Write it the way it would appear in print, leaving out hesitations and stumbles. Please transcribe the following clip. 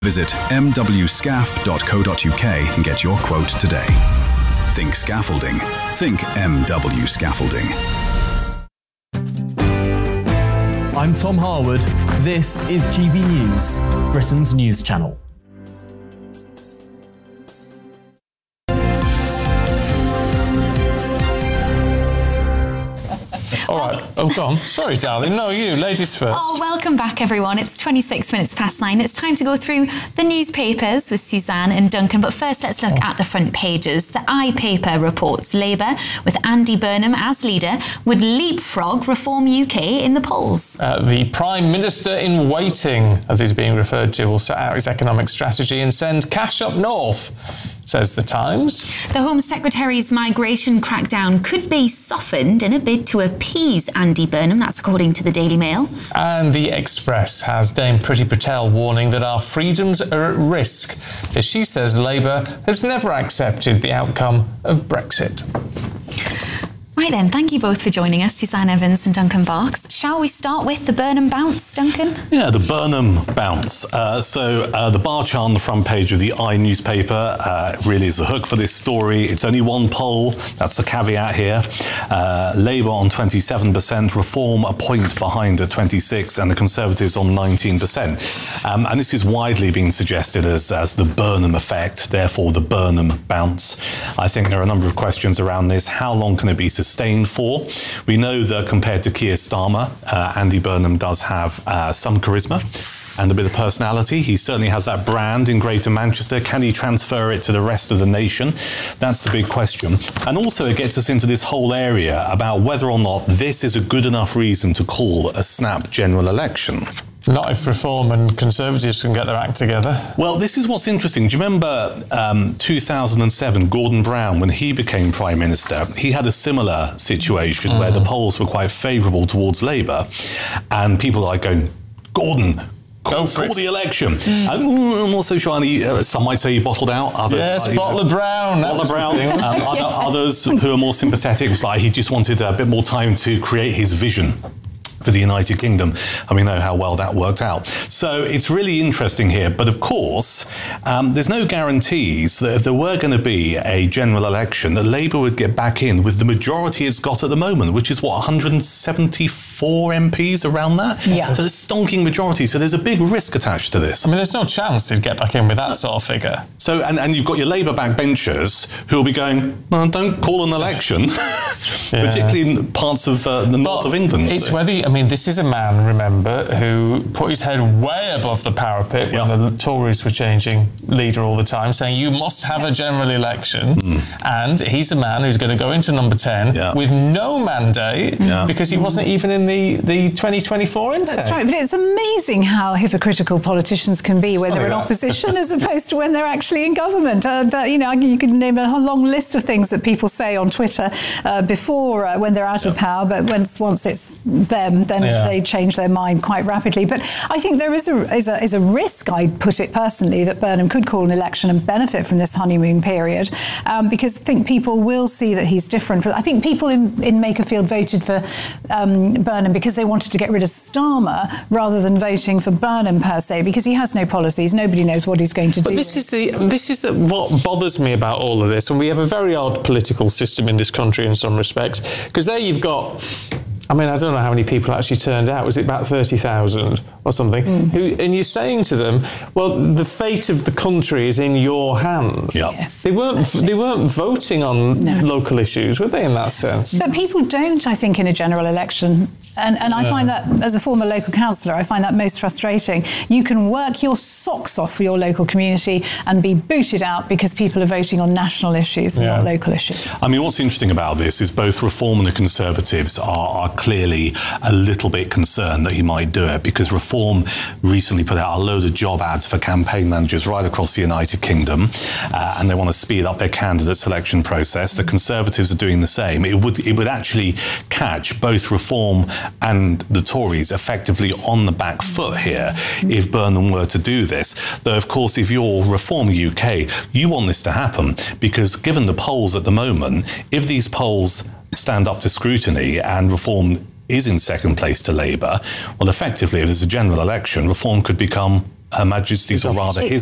Visit mwscaf.co.uk and get your quote today. Think scaffolding. Think MW Scaffolding. I'm Tom Harwood. This is GB News, Britain's news channel. All right. Oh, go on. Sorry, darling. No, you. Ladies first. Oh, welcome back, everyone. It's 26 minutes past 9. It's time to go through the newspapers with Suzanne and Duncan. But first, let's look at the front pages. The iPaper reports Labour, with Andy Burnham as leader, would leapfrog Reform UK in the polls. The Prime Minister in waiting, as he's being referred to, will set out his economic strategy and send cash up north, says The Times. The Home Secretary's migration crackdown could be softened in a bid to appease Andy Burnham. That's according to the Daily Mail. And The Express has Dame Priti Patel warning that our freedoms are at risk, as she says Labour has never accepted the outcome of Brexit. Right then, thank you both for joining us, Suzanne Evans and Duncan Barks. Shall we start with the Burnham bounce, Duncan? Yeah, the Burnham bounce. The bar chart on the front page of the newspaper really is the hook for this story. It's only one poll. That's the caveat here. Labour on 27%, Reform a point behind at 26%, and the Conservatives on 19%. And this is widely being suggested as the Burnham effect, therefore the Burnham bounce. I think there are a number of questions around this. How long can it be sustained for? We know that compared to Keir Starmer, Andy Burnham does have some charisma and a bit of personality. He certainly has that brand in Greater Manchester. Can he transfer it to the rest of the nation? That's the big question. And also it gets us into this whole area about whether or not this is a good enough reason to call a snap general election. Not if Reform and Conservatives can get their act together. Well, this is what's interesting. Do you remember 2007, Gordon Brown, when he became Prime Minister? He had a similar situation where the polls were quite favourable towards Labour, and people are going, Gordon, call the election. I'm also sure some might say he bottled out. Others, yes, Bottler Brown. Others who are more sympathetic was like he just wanted a bit more time to create his vision for the United Kingdom, and we know how well that worked out. So it's really interesting here, but of course, there's no guarantees that if there were going to be a general election, that Labour would get back in with the majority it's got at the moment, which is, 174 MPs, around that? Yeah. So there's stonking majority, so there's a big risk attached to this. I mean, there's no chance he'd get back in with that sort of figure. So, and you've got your Labour backbenchers who will be going, well, don't call an election, particularly in parts of the north of England. It's whether... I mean, this is a man, remember, who put his head way above the parapet when the Tories were changing leader all the time, saying you must have a general election. And he's a man who's going to go into number 10 with no mandate because he wasn't even in the 2024 intake. That's right, but it's amazing how hypocritical politicians can be when they're in opposition as opposed to when they're actually in government. You could name a long list of things that people say on Twitter before when they're out of power, but once it's them, then they change their mind quite rapidly. But I think there is a risk, I'd put it personally, that Burnham could call an election and benefit from this honeymoon period, because I think people will see that he's different. I think people in Makerfield voted for Burnham because they wanted to get rid of Starmer rather than voting for Burnham per se, because he has no policies. Nobody knows what he's going to do. But this is what bothers me about all of this, and we have a very odd political system in this country in some respects, because there you've got... I mean, I don't know how many people actually turned out. Was it about 30,000 or something? And you're saying to them, well, the fate of the country is in your hands. Yes, they weren't voting on local issues, were they, in that sense? But people don't, I think, in a general election. And I find that, as a former local councillor, I find that most frustrating. You can work your socks off for your local community and be booted out because people are voting on national issues and not local issues. I mean, what's interesting about this is both Reform and the Conservatives are clearly a little bit concerned that he might do it, because Reform recently put out a load of job ads for campaign managers right across the United Kingdom, and they want to speed up their candidate selection process. The Conservatives are doing the same. It would actually catch both Reform and the Tories effectively on the back foot here if Burnham were to do this. Though, of course, if you're Reform UK, you want this to happen, because given the polls at the moment, if these polls stand up to scrutiny and Reform is in second place to Labour, well, effectively, if there's a general election, Reform could become Her Majesty's, or rather his